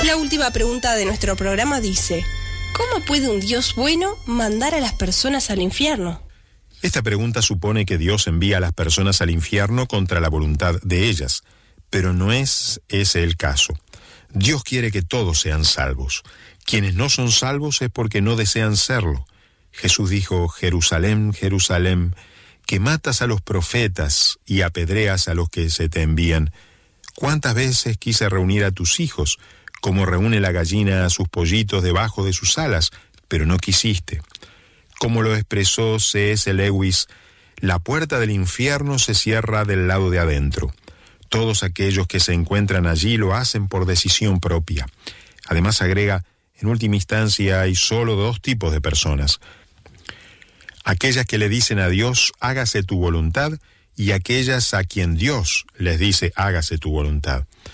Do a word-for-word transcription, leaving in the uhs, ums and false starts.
La última pregunta de nuestro programa dice: ¿cómo puede un Dios bueno mandar a las personas al infierno? Esta pregunta supone que Dios envía a las personas al infierno contra la voluntad de ellas, pero no es ese el caso. Dios quiere que todos sean salvos. Quienes no son salvos es porque no desean serlo. Jesús dijo: Jerusalén, Jerusalén, que matas a los profetas y apedreas a los que se te envían. ¿Cuántas veces quise reunir a tus hijos, como reúne la gallina a sus pollitos debajo de sus alas, pero no quisiste? Como lo expresó C S Lewis, la puerta del infierno se cierra del lado de adentro. Todos aquellos que se encuentran allí lo hacen por decisión propia. Además agrega: en última instancia hay solo dos tipos de personas: aquellas que le dicen a Dios, hágase tu voluntad, y aquellas a quien Dios les dice, hágase tu voluntad.